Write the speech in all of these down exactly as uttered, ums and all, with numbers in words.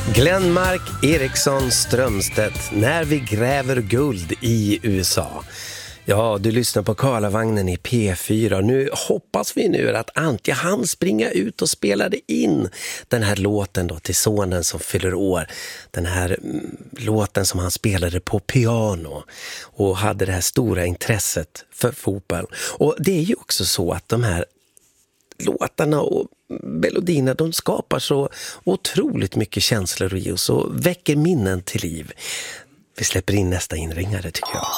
Glenmark Eriksson Strömstedt, När vi gräver guld i U S A. Ja, du lyssnar på Karlavagnen i P fyra. Nu hoppas vi nu att Antje hann springa ut och spelade in den här låten då till sonen som fyller år. Den här mm, låten som han spelade på piano och hade det här stora intresset för fotboll. Och det är ju också så att de här låtarna och melodierna, de skapar så otroligt mycket känslor i oss och väcker minnen till liv. Vi släpper in nästa inringare tycker jag.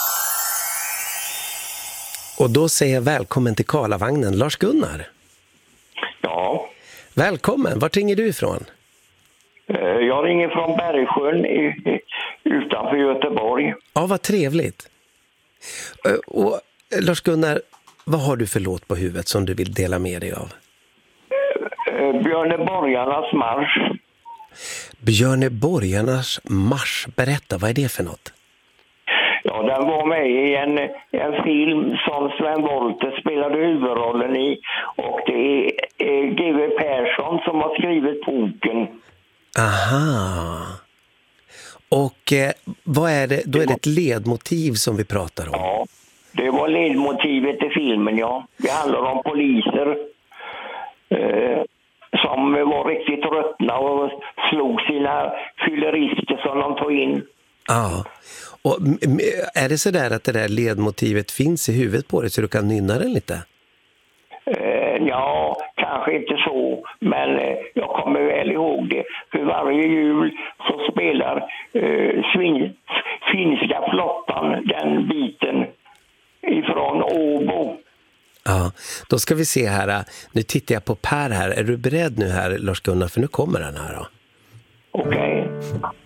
Och då säger jag välkommen till Karlavagnen, Lars-Gunnar. Ja. Välkommen, vart ringer du ifrån? Jag ringer från Bergsjön i, i, utanför Göteborg. Ja, vad trevligt. Och Lars-Gunnar, vad har du för låt på huvudet som du vill dela med dig av? Björneborgarnas marsch. Björneborgarnas marsch, berätta, vad är det för något? Ja, den var med i en, en film som Sven Wollter spelade huvudrollen i. Och det är, är G W Persson som har skrivit boken. Aha. Och eh, vad är det? Då är det ett ledmotiv som vi pratar om. Ja, det var ledmotivet i filmen, ja. Det handlar om poliser eh, som var riktigt tröttna och slog sina fyllerister som de tog in. Ja. Och är det så där att det där ledmotivet finns i huvudet på dig så du kan nynna den lite? Eh, ja, kanske inte så, men eh, jag kommer väl ihåg det. För varje jul så spelar eh, svin, finska flottan den biten ifrån Åbo. Ja, då ska vi se här. Nu tittar jag på Per här. Är du beredd nu här, Lars-Gunnar? För nu kommer den här då. Okej. Okay.